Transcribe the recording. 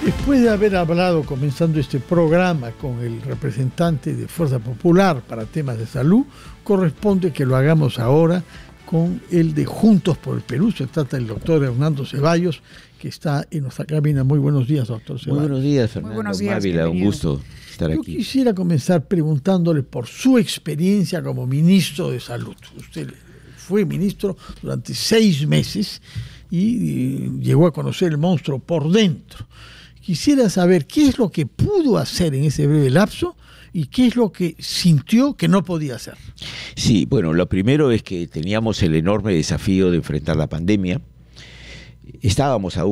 Después de haber hablado, comenzando este programa, con el representante de Fuerza Popular para temas de salud, corresponde que lo hagamos ahora con el de Juntos por el Perú. Se trata del doctor Hernando Ceballos, que está en nuestra cabina. Muy buenos días, doctor Ceballos. Muy buenos días, Fernando. Muy buenos días, Mávila, un bienvenido. gusto estar Yo aquí. quisiera comenzar preguntándole por su experiencia como ministro de Salud. Usted fue ministro durante 6 meses y llegó a conocer el monstruo por dentro. Quisiera saber qué es lo que pudo hacer en ese breve lapso y qué es lo que sintió que no podía hacer. Sí, bueno, lo primero es que teníamos el enorme desafío de enfrentar la pandemia. Estábamos aún